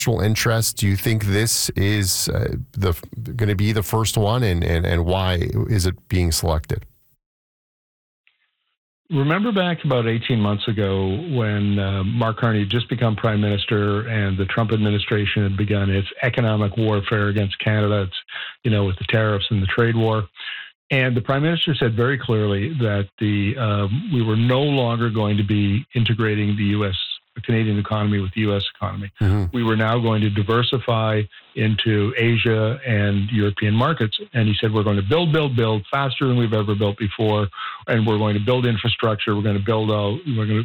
interest. Do you think this is going to be the first one, and why is it being selected? Remember back about 18 months ago when Mark Carney had just become prime minister and the Trump administration had begun its economic warfare against Canada, with the tariffs and the trade war. And the prime minister said very clearly that we were no longer going to be integrating the Canadian economy with the U.S. economy. Mm-hmm. We were now going to diversify into Asia and European markets. And he said, we're going to build faster than we've ever built before. And we're going to build infrastructure. We're going to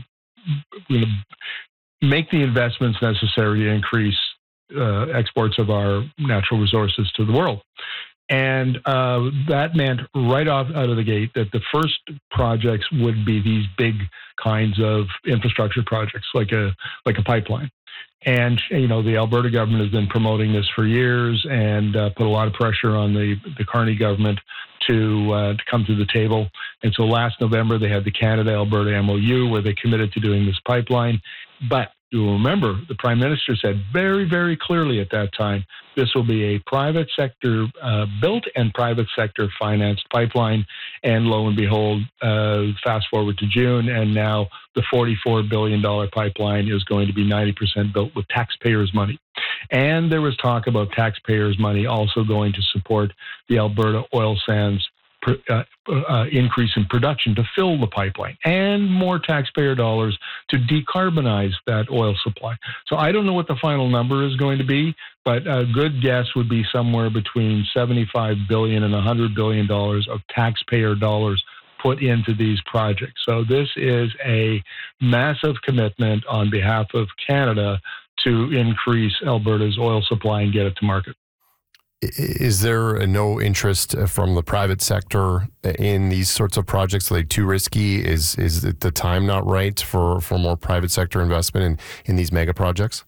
make the investments necessary to increase exports of our natural resources to the world. And that meant right out of the gate that the first projects would be these big kinds of infrastructure projects, like a pipeline. And, the Alberta government has been promoting this for years and put a lot of pressure on the Carney government to come to the table. And so last November, they had the Canada-Alberta MOU where they committed to doing this pipeline. But you'll remember, the Prime Minister said very, very clearly at that time, this will be a private sector built and private sector financed pipeline. And lo and behold, fast forward to June, and now the $44 billion pipeline is going to be 90% built with taxpayers' money. And there was talk about taxpayers' money also going to support the Alberta oil sands increase in production to fill the pipeline, and more taxpayer dollars to decarbonize that oil supply. So I don't know what the final number is going to be, but a good guess would be somewhere between $75 billion and $100 billion of taxpayer dollars put into these projects. So this is a massive commitment on behalf of Canada to increase Alberta's oil supply and get it to market. Is there no interest from the private sector in these sorts of projects? Are they too risky? Is the time not right for more private sector investment in these mega projects?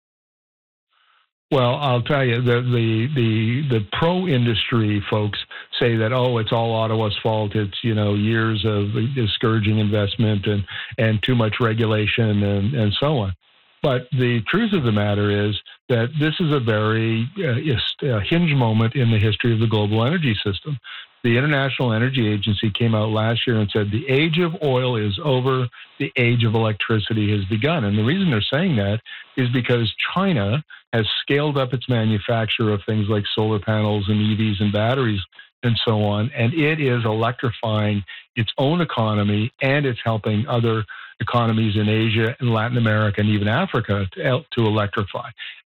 Well, I'll tell you, the pro-industry folks say that, it's all Ottawa's fault. It's, years of discouraging investment and too much regulation and so on. But the truth of the matter is that this is a very hinge moment in the history of the global energy system. The International Energy Agency came out last year and said the age of oil is over, the age of electricity has begun. And the reason they're saying that is because China has scaled up its manufacture of things like solar panels and EVs and batteries and so on, and it is electrifying its own economy, and it's helping other economies in Asia and Latin America and even Africa to electrify.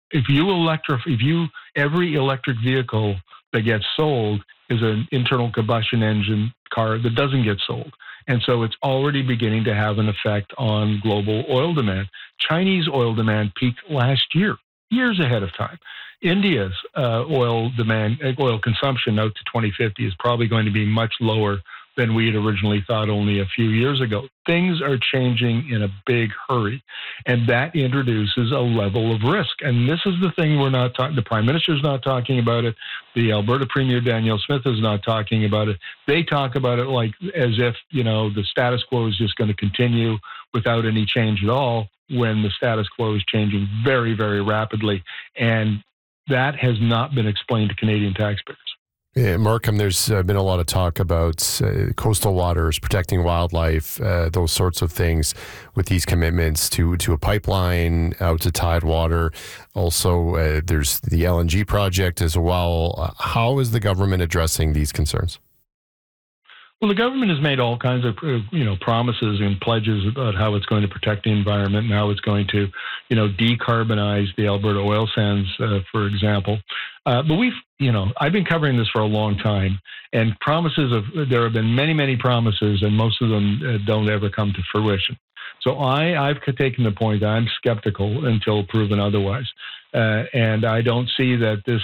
Every electric vehicle that gets sold is an internal combustion engine car that doesn't get sold. And so it's already beginning to have an effect on global oil demand. Chinese oil demand peaked last year, years ahead of time. India's oil consumption out to 2050 is probably going to be much lower than we had originally thought only a few years ago. Things are changing in a big hurry, and that introduces a level of risk. And this is the thing we're not talking. The Prime Minister's not talking about it. The Alberta Premier Danielle Smith is not talking about it. They talk about it like as if the status quo is just going to continue without any change at all, when the status quo is changing very, very rapidly, and that has not been explained to Canadian taxpayers. Yeah, Markham, there's been a lot of talk about coastal waters, protecting wildlife, those sorts of things with these commitments to a pipeline out to Tidewater. Also, there's the LNG project as well. How is the government addressing these concerns? Well, the government has made all kinds of, promises and pledges about how it's going to protect the environment and how it's going to, decarbonize the Alberta oil sands, for example. But I've been covering this for a long time, and there have been many, many promises, and most of them don't ever come to fruition. So I've taken the point that I'm skeptical until proven otherwise. And I don't see that this,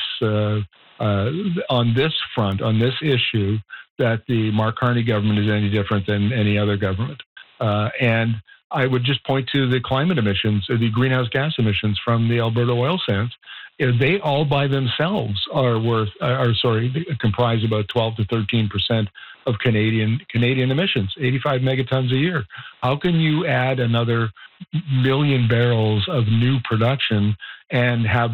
on this front, on this issue, that the Mark Carney government is any different than any other government. And I would just point to the climate emissions, the greenhouse gas emissions from the Alberta oil sands. They all by themselves comprise about 12 to 13% of Canadian emissions, 85 megatons a year. How can you add another million barrels of new production and have